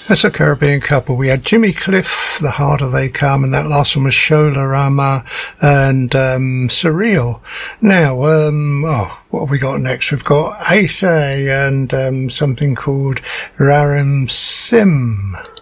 That's a Caribbean couple. We had Jimmy Cliff, The Harder They Come, and that last one was Shola Rama and Surreal. Now, what have we got next? We've got Ace A and something called Rarim Sim.